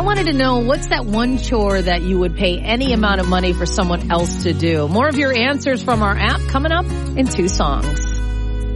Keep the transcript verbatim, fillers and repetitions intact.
wanted to know, what's that one chore that you would pay any amount of money for someone else to do? More of your answers from our app coming up in two songs.